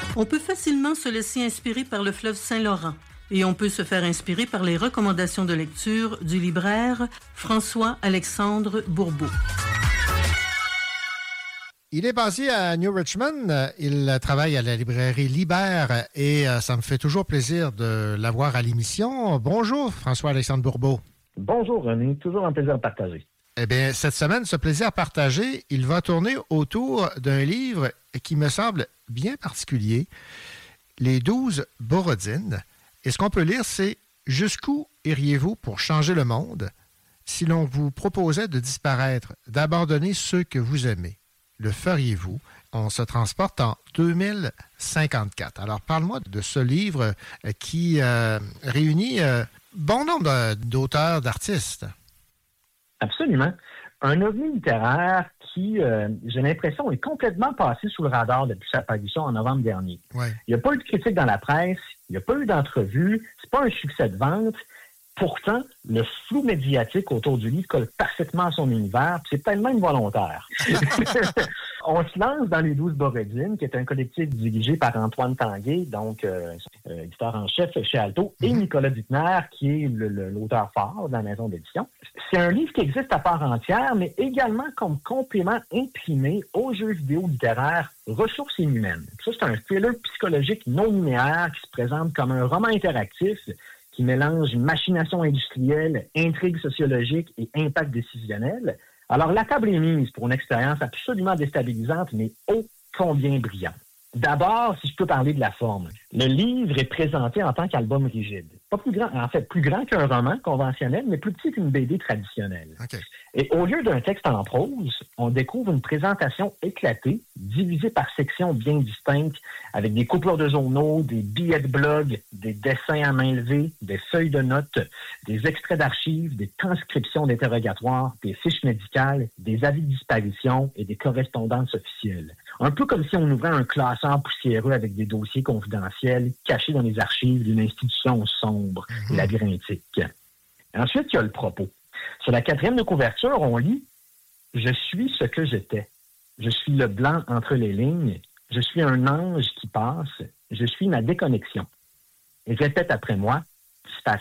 On peut facilement se laisser inspirer par le fleuve Saint-Laurent et on peut se faire inspirer par les recommandations de lecture du libraire François-Alexandre Bourbeau. Il est basé à New Richmond. Il travaille à la librairie Libère et ça me fait toujours plaisir de l'avoir à l'émission. Bonjour, François-Alexandre Bourbeau. Bonjour, René. Toujours un plaisir à partager. Eh bien, cette semaine, ce plaisir partagé, il va tourner autour d'un livre qui me semble bien particulier, Les 12 Borodines. Et ce qu'on peut lire, c'est « Jusqu'où iriez-vous pour changer le monde si l'on vous proposait de disparaître, d'abandonner ceux que vous aimez? Le feriez-vous? » On se transporte en 2054. Alors, parle-moi de ce livre qui réunit bon nombre d'auteurs, d'artistes. Absolument. Un ovni littéraire qui, j'ai l'impression, est complètement passé sous le radar depuis sa parution en novembre dernier. Ouais. Il n'y a pas eu de critique dans la presse, il n'y a pas eu d'entrevue, c'est pas un succès de vente. Pourtant, le flou médiatique autour du livre colle parfaitement à son univers, puis c'est peut-être même volontaire. On se lance dans Les 12 Borodines, qui est un collectif dirigé par Antoine Tanguay, donc éditeur en chef chez Alto, et Nicolas Ducner, qui est l'auteur phare de la maison d'édition. C'est un livre qui existe à part entière, mais également comme complément imprimé aux jeux vidéo littéraires Ressources inhumaines. Ça, c'est un thriller psychologique non linéaire qui se présente comme un roman interactif qui mélange machination industrielle, intrigue sociologique et impact décisionnel. Alors, la table est mise pour une expérience absolument déstabilisante, mais ô combien brillante. D'abord, si je peux parler de la forme, le livre est présenté en tant qu'album rigide. Pas plus grand, en fait, plus grand qu'un roman conventionnel, mais plus petit qu'une BD traditionnelle. Okay. Et au lieu d'un texte en prose, on découvre une présentation éclatée, divisée par sections bien distinctes, avec des coupures de journaux, des billets de blog, des dessins à main levée, des feuilles de notes, des extraits d'archives, des transcriptions d'interrogatoires, des fiches médicales, des avis de disparition et des correspondances officielles. Un peu comme si on ouvrait un classeur poussiéreux avec des dossiers confidentiels cachés dans les archives d'une institution sombre, labyrinthique. Ensuite, il y a le propos. Sur la 4e de couverture, on lit « Je suis ce que j'étais. Je suis le blanc entre les lignes. Je suis un ange qui passe. Je suis ma déconnexion. » Et répète après moi « Disparaissons. »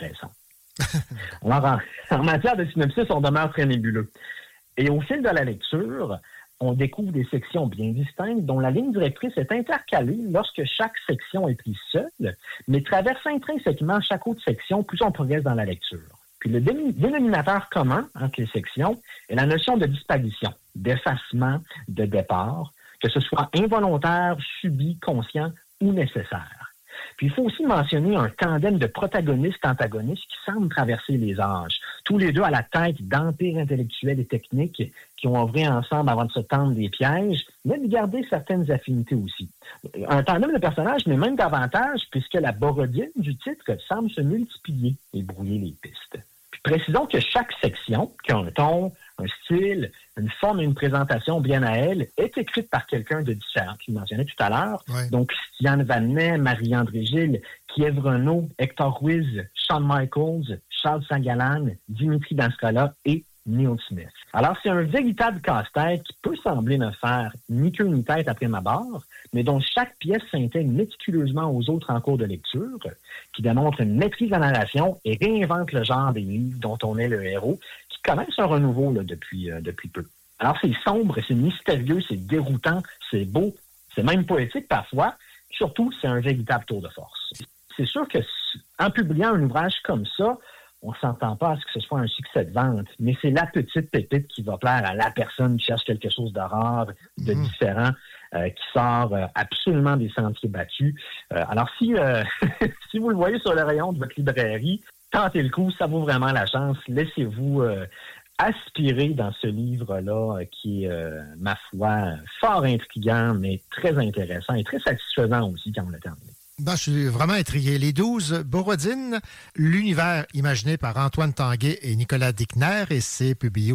Alors, en matière de synopsis, on demeure très nébuleux. Et au fil de la lecture, on découvre des sections bien distinctes dont la ligne directrice est intercalée lorsque chaque section est prise seule, mais traverse intrinsèquement chaque autre section plus on progresse dans la lecture. Puis le dénominateur commun entre les sections est la notion de disparition, d'effacement, de départ, que ce soit involontaire, subi, conscient ou nécessaire. Puis il faut aussi mentionner un tandem de protagonistes-antagonistes qui semblent traverser les âges, tous les deux à la tête d'empires intellectuels et techniques qui ont œuvré ensemble avant de se tendre des pièges, mais de garder certaines affinités aussi. Un tandem de personnages, mais même davantage, puisque la borodine du titre semble se multiplier et brouiller les pistes. Puis précisons que chaque section, qui a un ton, un style, une forme et une présentation bien à elle, est écrite par quelqu'un de différent, que je mentionnais tout à l'heure. Ouais. Donc, Christiane Vanet, Marie-André Gilles, Kiev Renaud, Hector Ruiz, Shawn Michaels, Charles Saint-Gallan, Dimitri Danscola et Neil Smith. Alors, c'est un véritable casse-tête qui peut sembler ne faire ni queue ni tête après ma barre, mais dont chaque pièce s'intègre méticuleusement aux autres en cours de lecture, qui démontre une maîtrise de la narration et réinvente le genre des livres dont on est le héros, qui commence un renouveau là, depuis peu. Alors, c'est sombre, c'est mystérieux, c'est déroutant, c'est beau, c'est même poétique parfois. Surtout, c'est un véritable tour de force. C'est sûr que en publiant un ouvrage comme ça, on ne s'entend pas à ce que ce soit un succès de vente, mais c'est la petite pépite qui va plaire à la personne qui cherche quelque chose de rare, de différent, qui sort absolument des sentiers battus. Alors, si vous le voyez sur le rayon de votre librairie, tentez le coup, ça vaut vraiment la chance. Laissez-vous aspirer dans ce livre-là qui est, ma foi, fort intriguant, mais très intéressant et très satisfaisant aussi quand on le termine. Ben, je suis vraiment intrigué. Les 12 Borodines, l'univers imaginé par Antoine Tanguay et Nicolas Dickner, et c'est publié